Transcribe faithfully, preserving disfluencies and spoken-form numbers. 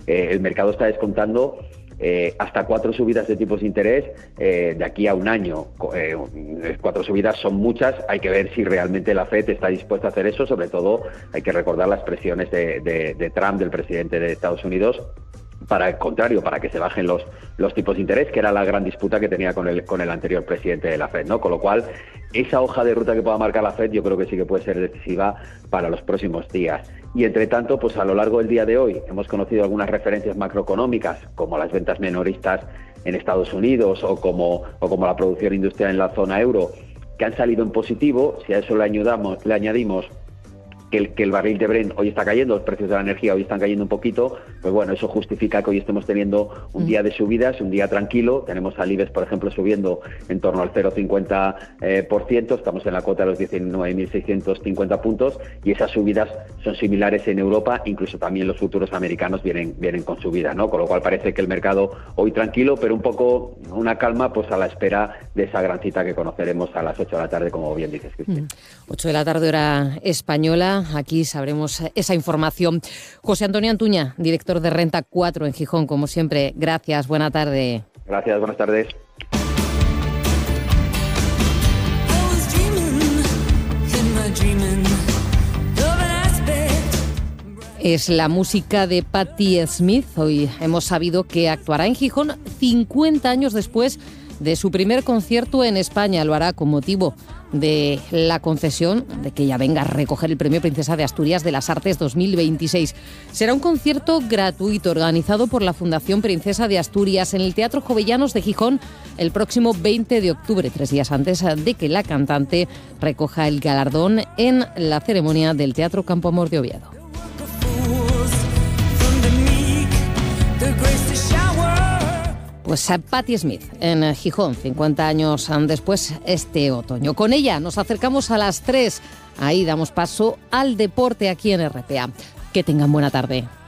eh, el mercado está descontando Eh, hasta cuatro subidas de tipos de interés eh, de aquí a un año. Eh, cuatro subidas son muchas, hay que ver si realmente la Fed está dispuesta a hacer eso, sobre todo hay que recordar las presiones de, de, de Trump, del presidente de Estados Unidos, para el contrario, para que se bajen los, los tipos de interés, que era la gran disputa que tenía con el, con el anterior presidente de la Fed, ¿no? Con lo cual, esa hoja de ruta que pueda marcar la Fed yo creo que sí que puede ser decisiva para los próximos días. Y entre tanto, pues a lo largo del día de hoy hemos conocido algunas referencias macroeconómicas, como las ventas minoristas en Estados Unidos o como, o como la producción industrial en la zona euro, que han salido en positivo. Si a eso le añadamos, le añadimos que el, que el barril de Brent hoy está cayendo, los precios de la energía hoy están cayendo un poquito, pues bueno, eso justifica que hoy estemos teniendo un día de subidas, un día tranquilo. Tenemos al IBEX, por ejemplo, subiendo en torno al cero coma cincuenta eh, por ciento, estamos en la cota de los diecinueve mil seiscientos cincuenta puntos, y esas subidas son similares en Europa, incluso también los futuros americanos vienen, vienen con subidas, ¿no? Con lo cual parece que el mercado hoy tranquilo, pero un poco una calma, pues a la espera de esa gran cita que conoceremos a las ocho de la tarde, como bien dices, Cristina. ocho de la tarde, hora española. Aquí sabremos esa información. José Antonio Antuña, director de Renta cuatro en Gijón, como siempre. Gracias, buena tarde. Gracias, buenas tardes. Es la música de Patti Smith. Hoy hemos sabido que actuará en Gijón cincuenta años después de su primer concierto en España. Lo hará con motivo de la concesión de que ella venga a recoger el Premio Princesa de Asturias de las Artes dos mil veintiséis. Será un concierto gratuito organizado por la Fundación Princesa de Asturias en el Teatro Jovellanos de Gijón el próximo veinte de octubre, tres días antes de que la cantante recoja el galardón en la ceremonia del Teatro Campo Amor de Oviedo. Pues a Patti Smith en Gijón, cincuenta años después, este otoño. Con ella nos acercamos a las tres. Ahí damos paso al deporte aquí en R P A. Que tengan buena tarde.